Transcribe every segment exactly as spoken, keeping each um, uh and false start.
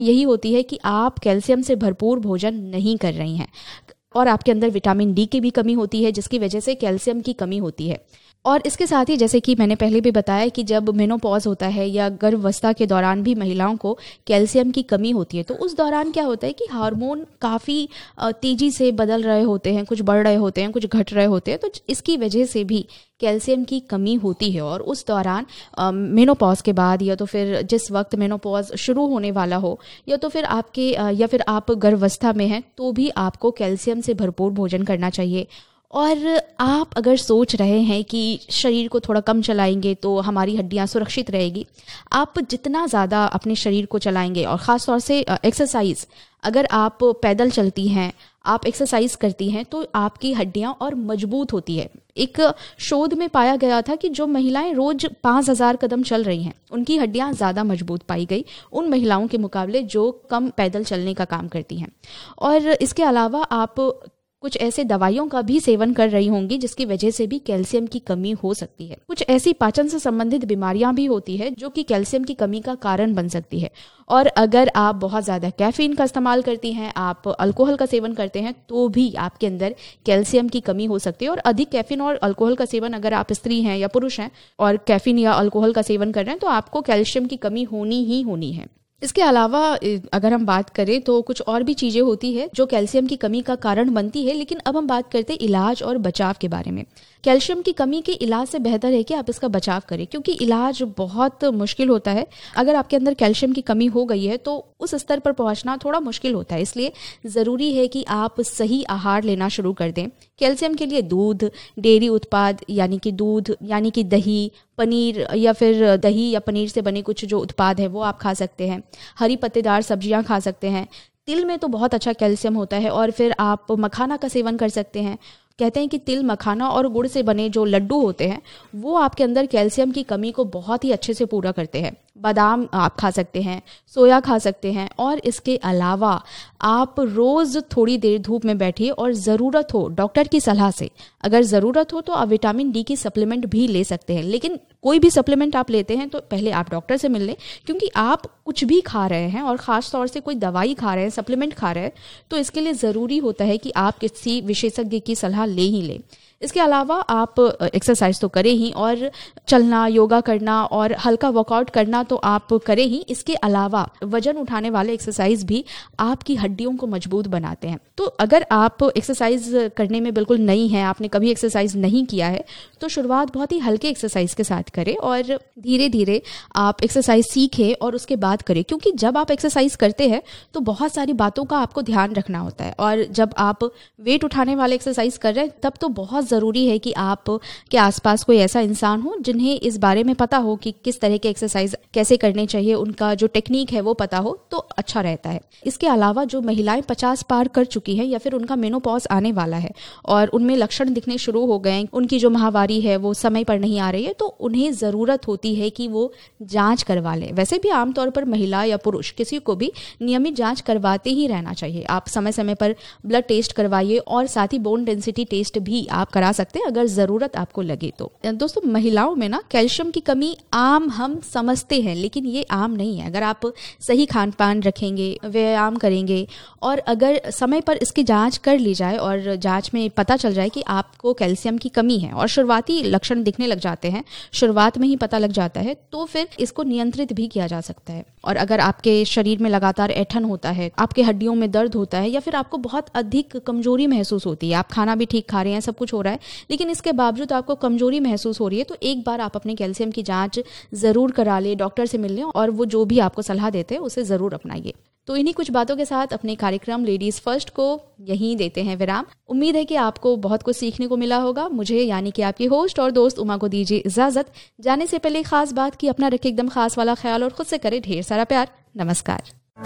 यही होती है कि आप कैल्शियम से भरपूर भोजन नहीं कर रही हैं और आपके अंदर विटामिन डी की भी कमी होती है, जिसकी वजह से कैल्शियम की कमी होती है। और इसके साथ ही जैसे कि मैंने पहले भी बताया कि जब मेनोपॉज होता है या गर्भावस्था के दौरान भी महिलाओं को कैल्शियम की कमी होती है, तो उस दौरान क्या होता है कि हार्मोन काफ़ी तेज़ी से बदल रहे होते हैं, कुछ बढ़ रहे होते हैं, कुछ घट रहे होते हैं, तो इसकी वजह से भी कैल्शियम की कमी होती है। और उस दौरान मेनोपॉज के बाद या तो फिर जिस वक्त मेनोपॉज शुरू होने वाला हो या तो फिर आपके या फिर आप गर्भावस्था में हैं, तो भी आपको कैल्शियम से भरपूर भोजन करना चाहिए। और आप अगर सोच रहे हैं कि शरीर को थोड़ा कम चलाएंगे तो हमारी हड्डियां सुरक्षित रहेगी, आप जितना ज़्यादा अपने शरीर को चलाएंगे और ख़ास तौर से एक्सरसाइज, अगर आप पैदल चलती हैं, आप एक्सरसाइज करती हैं, तो आपकी हड्डियां और मजबूत होती है। एक शोध में पाया गया था कि जो महिलाएं रोज पाँच हज़ार कदम चल रही हैं, उनकी हड्डियां ज़्यादा मजबूत पाई गई उन महिलाओं के मुकाबले जो कम पैदल चलने का काम करती हैं। और इसके अलावा आप कुछ ऐसे दवाइयों का भी सेवन कर रही होंगी जिसकी वजह से भी कैल्शियम की कमी हो सकती है। कुछ ऐसी पाचन से संबंधित बीमारियां भी होती है जो कि कैल्शियम की कमी का कारण बन सकती है। और अगर आप बहुत ज़्यादा कैफीन का इस्तेमाल करती हैं, आप अल्कोहल का सेवन करते हैं, तो भी आपके अंदर कैल्शियम की कमी हो सकती है। और अधिक कैफीन और अल्कोहल का सेवन, अगर आप स्त्री हैं या पुरुष हैं और कैफीन या अल्कोहल का सेवन कर रहे हैं, तो आपको कैल्शियम की कमी होनी ही होनी है। इसके अलावा अगर हम बात करें तो कुछ और भी चीज़ें होती है जो कैल्शियम की कमी का कारण बनती है। लेकिन अब हम बात करते हैं इलाज और बचाव के बारे में। कैल्शियम की कमी के इलाज से बेहतर है कि आप इसका बचाव करें, क्योंकि इलाज बहुत मुश्किल होता है। अगर आपके अंदर कैल्शियम की कमी हो गई है तो उस स्तर पर पहुंचना थोड़ा मुश्किल होता है, इसलिए ज़रूरी है कि आप सही आहार लेना शुरू कर दें। कैल्शियम के लिए दूध, डेयरी उत्पाद यानी कि दूध यानी कि दही, पनीर या फिर दही या पनीर से बने कुछ जो उत्पाद है वो आप खा सकते हैं। हरी पत्तेदार सब्जियां खा सकते हैं। तिल में तो बहुत अच्छा कैल्शियम होता है। और फिर आप मखाना का सेवन कर सकते हैं। कहते हैं कि तिल, मखाना और गुड़ से बने जो लड्डू होते हैं वो आपके अंदर कैल्शियम की कमी को बहुत ही अच्छे से पूरा करते हैं। बादाम आप खा सकते हैं, सोया खा सकते हैं। और इसके अलावा आप रोज़ थोड़ी देर धूप में बैठिए और ज़रूरत हो डॉक्टर की सलाह से, अगर ज़रूरत हो तो आप विटामिन डी की सप्लीमेंट भी ले सकते हैं। लेकिन कोई भी सप्लीमेंट आप लेते हैं तो पहले आप डॉक्टर से मिल लें, क्योंकि आप कुछ भी खा रहे हैं और ख़ास तौर से कोई दवाई खा रहे हैं, सप्लीमेंट खा रहे हैं, तो इसके लिए ज़रूरी होता है कि आप किसी विशेषज्ञ की सलाह ले ही लें। इसके अलावा आप एक्सरसाइज तो करें ही, और चलना, योगा करना और हल्का वर्कआउट करना तो आप करें ही। इसके अलावा वजन उठाने वाले एक्सरसाइज भी आपकी हड्डियों को मजबूत बनाते हैं। तो अगर आप एक्सरसाइज करने में बिल्कुल नई हैं, आपने कभी एक्सरसाइज नहीं किया है, तो शुरुआत बहुत ही हल्के एक्सरसाइज के साथ करें और धीरे धीरे आप एक्सरसाइज सीखें और उसके बाद करें। क्योंकि जब आप एक्सरसाइज करते हैं तो बहुत सारी बातों का आपको ध्यान रखना होता है। और जब आप वेट उठाने वाले एक्सरसाइज कर रहे हैं तब तो बहुत ज़रूरी है कि आप के आसपास कोई ऐसा इंसान हो जिन्हें इस बारे में पता हो कि किस तरह के एक्सरसाइज कैसे करने चाहिए, उनका जो टेक्निक है वो पता हो तो अच्छा रहता है। इसके अलावा जो महिलाएं पचास पार कर चुकी हैं या फिर उनका मेनोपॉज आने वाला है और उनमें लक्षण दिखने शुरू हो गए हैं, उनकी जो माहवारी है वो समय पर नहीं आ रही है, तो उन्हें ज़रूरत होती है कि वो जाँच करवा लें। वैसे भी आमतौर पर महिला या पुरुष किसी को भी नियमित जाँच करवाते ही रहना चाहिए। आप समय समय पर ब्लड टेस्ट करवाइए और साथ ही बोन डेंसिटी टेस्ट भी आप करा सकते हैं अगर ज़रूरत आपको लगे तो। दोस्तों, महिलाओं में ना कैल्शियम की कमी आम हम समझते हैं, लेकिन ये आम नहीं है। अगर आप सही खान पान रखेंगे, व्यायाम करेंगे और अगर समय पर इसकी जांच कर ली जाए और जांच में पता चल जाए कि आपको कैल्शियम की कमी है और शुरुआती लक्षण दिखने लग जाते हैं, शुरुआत में ही पता लग जाता है, तो फिर इसको नियंत्रित भी किया जा सकता है। और अगर आपके शरीर में लगातार ऐंठन होता है, आपके हड्डियों में दर्द होता है या फिर आपको बहुत अधिक कमजोरी महसूस होती है, आप खाना भी ठीक खा रहे हैं, सब कुछ हो रहा है, लेकिन इसके बावजूद आपको कमजोरी महसूस हो रही है, तो एक बार आप अपने कैल्शियम की जांच जरूर करा लें, डॉक्टर से मिल लें और वो जो भी आपको सलाह देते हैं उसे जरूर अपनाइए। तो इन्हीं कुछ बातों के साथ अपने कार्यक्रम लेडीज फर्स्ट को यहीं देते हैं विराम। उम्मीद है कि आपको बहुत कुछ सीखने को मिला होगा। मुझे यानी कि आपकी होस्ट और दोस्त उमा को दीजिए इजाजत। जाने से पहले खास बात की अपना रखे एकदम खास वाला ख्याल और खुद से करे ढेर सारा प्यार। नमस्कार।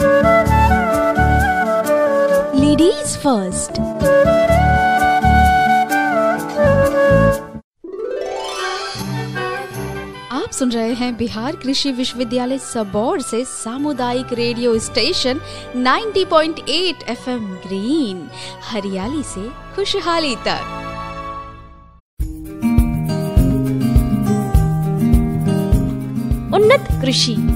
Ladies first. आप सुन रहे हैं बिहार कृषि विश्वविद्यालय सबौर से सामुदायिक रेडियो स्टेशन नब्बे पॉइंट आठ एफएम ग्रीन, हरियाली से खुशहाली तक। उन्नत कृषि